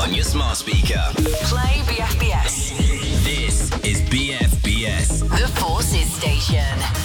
on your smart speaker. Play BFBS. This is BFBS. The Forces Station.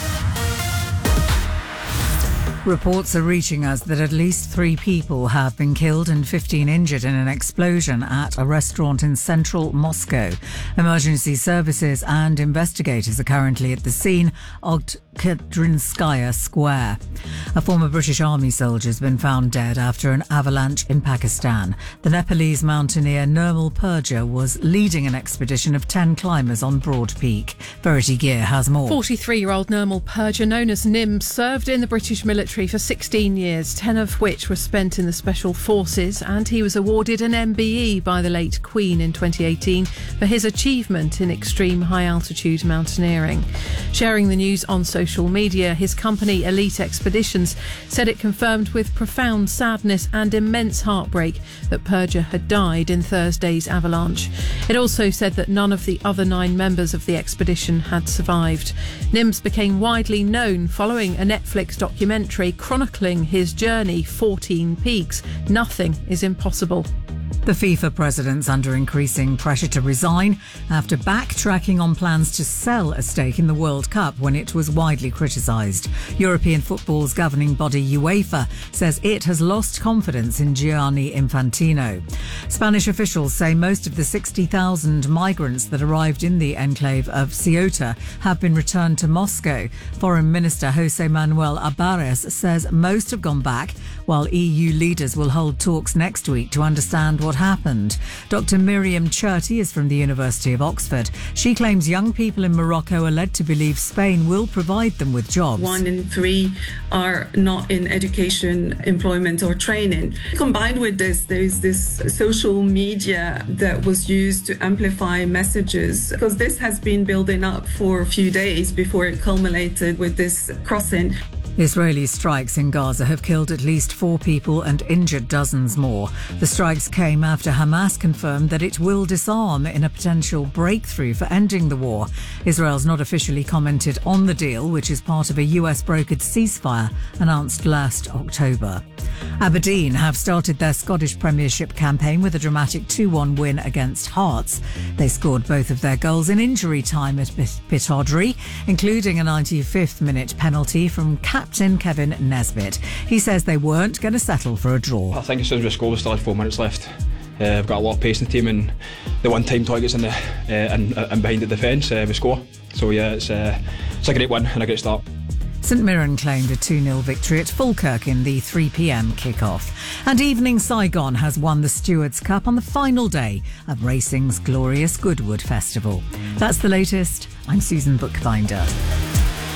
Reports are reaching us that at least 3 people have been killed and 15 injured in an explosion at a restaurant in central Moscow. Emergency services and investigators are currently at the scene of Kedrinskaya Square. A former British Army soldier has been found dead after an avalanche in Pakistan. The Nepalese mountaineer Nirmal Purja was leading an expedition of 10 climbers on Broad Peak. Verity Gear has more. 43-year-old Nirmal Purja, known as Nim, served in the British military for 16 years, 10 of which were spent in the Special Forces, and he was awarded an MBE by the late Queen in 2018 for his achievement in extreme high-altitude mountaineering. Sharing the news on social media, his company Elite Expeditions said it confirmed with profound sadness and immense heartbreak that Purja had died in Thursday's avalanche. It also said that none of the other 9 members of the expedition had survived. Nims became widely known following a Netflix documentary chronicling his journey, 14 peaks. Nothing is impossible. The FIFA president's under increasing pressure to resign after backtracking on plans to sell a stake in the World Cup when it was widely criticised. European football's governing body UEFA says it has lost confidence in Gianni Infantino. Spanish officials say most of the 60,000 migrants that arrived in the enclave of Ceuta have been returned to Moscow. Foreign Minister Jose Manuel Albares says most have gone back, while EU leaders will hold talks next week to understand what happened. Dr. Miriam Cherty is from the University of Oxford. She claims young people in Morocco are led to believe Spain will provide them with jobs. 1 in 3 are not in education, employment or training. Combined with this, there is this social media that was used to amplify messages, because this has been building up for a few days before it culminated with this crossing. Israeli strikes in Gaza have killed at least 4 people and injured dozens more. The strikes came after Hamas confirmed that it will disarm in a potential breakthrough for ending the war. Israel's not officially commented on the deal, which is part of a US-brokered ceasefire announced last October. Aberdeen have started their Scottish Premiership campaign with a dramatic 2-1 win against Hearts. They scored both of their goals in injury time at Pittodrie, including a 95th minute penalty from captain Kevin Nesbitt. He says they weren't going to settle for a draw. I think as soon as we score, we still had 4 minutes left. We've got a lot of pace in the team, and the one-time targets in the and behind the defence, we score. So yeah, it's a great win and a great start. St Mirren claimed a 2-0 victory at Falkirk in the 3 p.m. kick-off. And Evening Saigon has won the Stewards' Cup on the final day of racing's glorious Goodwood Festival. That's the latest. I'm Susan Bookbinder.